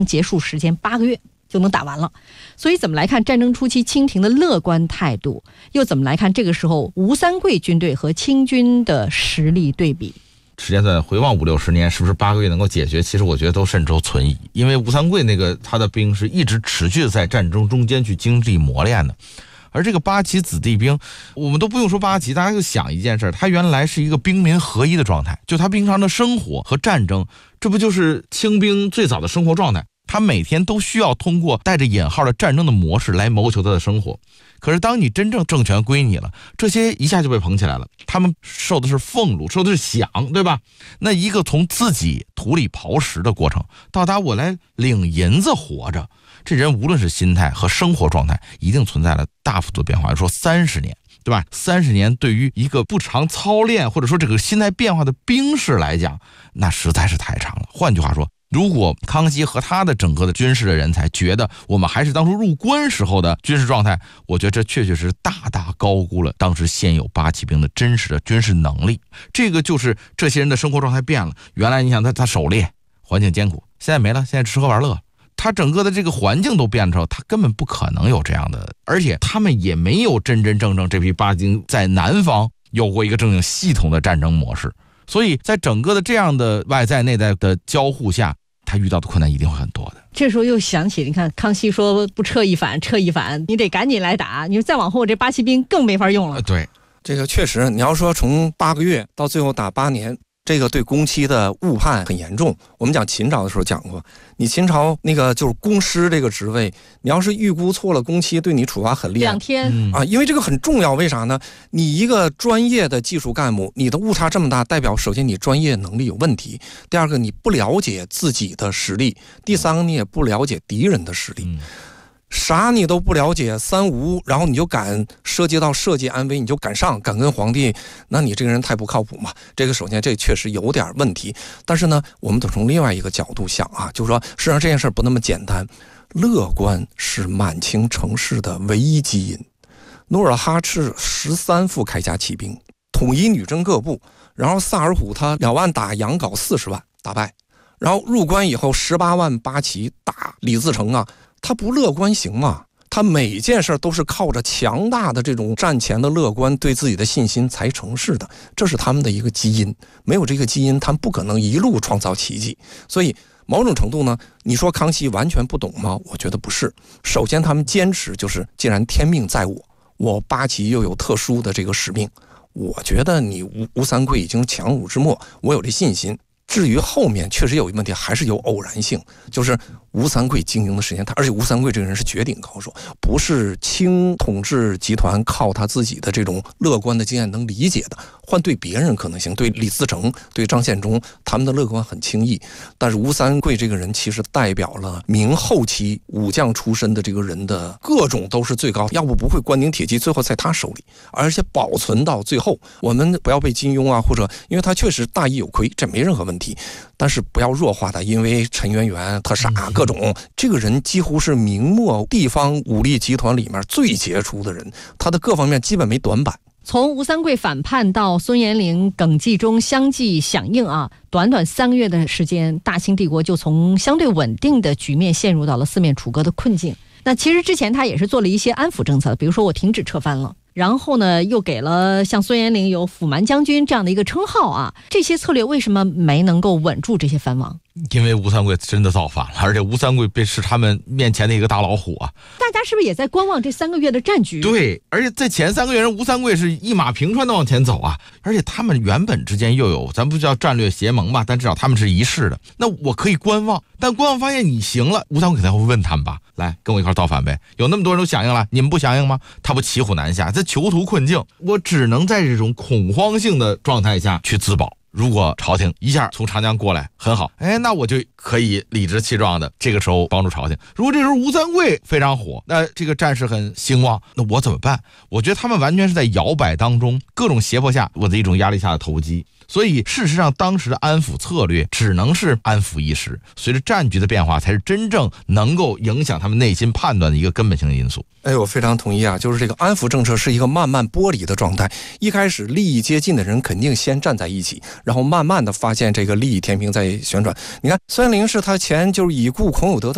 结束时间8个月就能打完了。所以怎么来看战争初期清廷的乐观态度，又怎么来看这个时候吴三桂军队和清军的实力对比？ 时间段回望50-60年，是不是8个月能够解决？其实我觉得都甚周存疑，因为吴三桂他的兵是一直持续在战争中间去经历磨练的。而这个八旗子弟兵，我们都不用说八旗，大家就想一件事，他原来是一个兵民合一的状态，就他平常的生活和战争，这不就是清兵最早的生活状态？他每天都需要通过带着引号的战争的模式来谋求他的生活。可是当你真正政权归你了，这些一下就被捧起来了，他们受的是俸禄，受的是饷，对吧？那一个从自己土里刨食的过程，到达我来领银子活着，这人无论是心态和生活状态，一定存在了大幅度的变化。说30年，对吧？30年对于一个不常操练或者说这个心态变化的兵士来讲，那实在是太长了。换句话说，如果康熙和他的整个的军事的人才觉得我们还是当初入关时候的军事状态，我觉得这确确实大大高估了当时现有八旗兵的真实的军事能力。这个就是这些人的生活状态变了。原来你想他狩猎环境艰苦，现在没了，现在吃喝玩乐，他整个的这个环境都变了之后，他根本不可能有这样的，而且他们也没有真真正正这批八旗在南方有过一个正经系统的战争模式。所以在整个的这样的外在内在的交互下，他遇到的困难一定会很多的。 这时候又想起，你看康熙说不撤一反，你得赶紧来打，你再往后这八旗兵更没法用了。 对， 这个确实，你要说从8个月到最后打8年，这个对工期的误判很严重。我们讲秦朝的时候讲过，你秦朝那个就是公师这个职位，你要是预估错了工期，对你处罚很厉害。 2天啊，因为这个很重要。为啥呢？你一个专业的技术干部，你的误差这么大，代表首先你专业能力有问题，第二个你不了解自己的实力，第三个你也不了解敌人的实力。啥你都不了解，三无，然后你就敢涉及到社稷安危，你就敢跟皇帝，那你这个人太不靠谱嘛。这个首先这确实有点问题，但是呢，我们得从另外一个角度想啊，就是说实际上这件事不那么简单。乐观是满清城市的唯一基因。努尔哈赤13副铠甲骑兵，统一女真各部，然后萨尔浒他2万打杨镐40万打败，然后入关以后18万八旗打李自成啊。他不乐观行吗？他每件事都是靠着强大的这种战前的乐观，对自己的信心才成事的，这是他们的一个基因。没有这个基因，他们不可能一路创造奇迹。所以某种程度呢，你说康熙完全不懂吗？我觉得不是。首先他们坚持就是既然天命在我八旗又有特殊的这个使命，我觉得你吴三桂已经强弩之末，我有这信心。至于后面确实有一个问题，还是有偶然性，就是吴三桂经营的时间，而且吴三桂这个人是绝顶高手，不是清统治集团靠他自己的这种乐观的经验能理解的。换对别人可能行，对李自成、对张献忠，他们的乐观很轻易。但是吴三桂这个人其实代表了明后期武将出身的这个人的各种都是最高，要不会关宁铁骑最后在他手里，而且保存到最后。我们不要被金庸啊，或者因为他确实大义有亏，这没任何问题。但是不要弱化他，因为陈圆圆他傻各种，这个人几乎是明末地方武力集团里面最杰出的人，他的各方面基本没短板。 从吴三桂反叛到孙延龄、耿继忠相继响应啊，短短3个月的时间，大清帝国就从相对稳定的局面陷入到了四面楚歌的困境。那其实之前他也是做了一些安抚政策，比如说我停止撤藩了，然后呢又给了像孙延龄有辅蛮将军这样的一个称号啊，这些策略为什么没能够稳住这些藩王？ 因为吴三桂真的造反了，而且吴三桂是他们面前的一个大老虎啊！ 大家是不是也在观望这3个月的战局？ 对，而且在前3个月，吴三桂是一马平川的往前走啊！而且他们原本之间又有，咱不叫战略结盟吧，但至少他们是一致的。那我可以观望，但观望发现你行了，吴三桂肯定会问他们吧：来，跟我一块造反呗！有那么多人都响应了，你们不响应吗？他不骑虎难下，在囚徒困境，我只能在这种恐慌性的状态下去自保。如果朝廷一下从长江过来很好，那我就可以理直气壮的这个时候帮助朝廷。如果这时候吴三桂非常火，那这个战事很兴旺，那我怎么办？我觉得他们完全是在摇摆当中，各种胁迫下，我的一种压力下的投机。所以事实上当时的安抚策略只能是安抚一时，随着战局的变化才是真正能够影响他们内心判断的一个根本性的因素。 我非常同意啊，就是这个安抚政策是一个慢慢剥离的状态。一开始利益接近的人肯定先站在一起，然后慢慢的发现这个利益天平在旋转。你看孙延龄是他前就是已故孔有德的